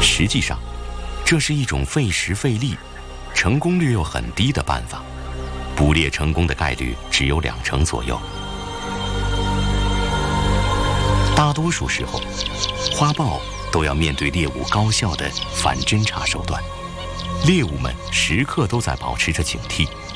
实际上，这是一种费时费力、成功率又很低的办法，捕猎成功的概率只有20%左右。大多数时候，花豹都要面对猎物高效的反侦察手段，猎物们时刻都在保持着警惕。